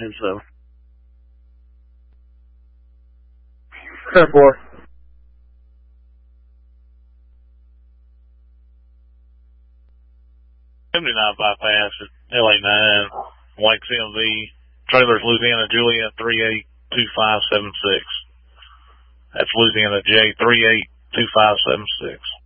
And so. 10-4. '79 bypass at LA9, White CMV, trailers Louisiana Juliet 382576. That's Louisiana J 382576.